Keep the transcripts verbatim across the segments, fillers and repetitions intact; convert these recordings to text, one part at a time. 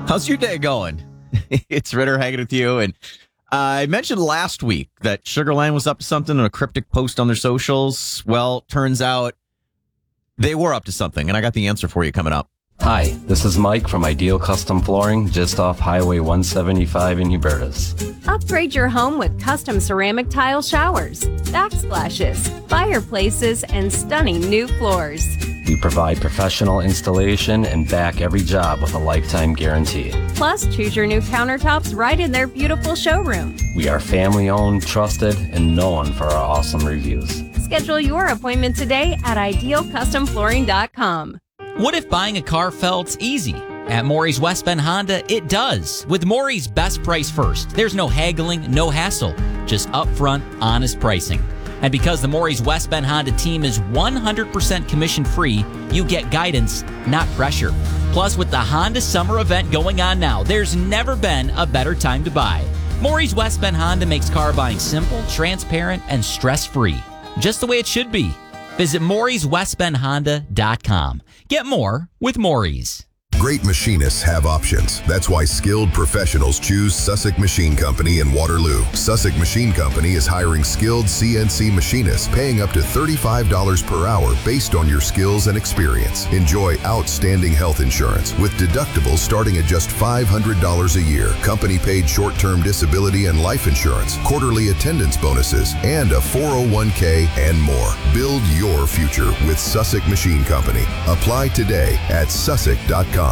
How's your day going? It's Ritter hanging with you. And I mentioned last week that Sugarland was up to something on a cryptic post on their socials. Well, turns out they were up to something, and I got the answer for you coming up. Hi, this is Mike from Ideal Custom Flooring, just off Highway one seventy-five in Hubertus. Upgrade your home with custom ceramic tile showers, backsplashes, fireplaces, and stunning new floors. We provide professional installation and back every job with a lifetime guarantee. Plus, choose your new countertops right in their beautiful showroom. We are family-owned, trusted, and known for our awesome reviews. Schedule your appointment today at ideal custom flooring dot com. What if buying a car felt easy? At Maury's West Bend Honda, it does. With Maury's Best Price First, there's no haggling, no hassle, just upfront, honest pricing. And because the Maury's West Bend Honda team is one hundred percent commission-free, you get guidance, not pressure. Plus, with the Honda Summer event going on now, there's never been a better time to buy. Maury's West Bend Honda makes car buying simple, transparent, and stress-free. Just the way it should be. Visit Maury's West Bend Honda dot com. Get more with Maury's. Great machinists have options. That's why skilled professionals choose Sussex Machine Company in Waterloo. Sussex Machine Company is hiring skilled C N C machinists, paying up to thirty-five dollars per hour based on your skills and experience. Enjoy outstanding health insurance with deductibles starting at just five hundred dollars a year, company-paid short-term disability and life insurance, quarterly attendance bonuses, and a four oh one k and more. Build your future with Sussex Machine Company. Apply today at sussex dot com.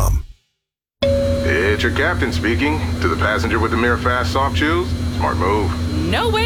It's your captain speaking. To the passenger with the Mirror Fast soft shoes, smart move. No way.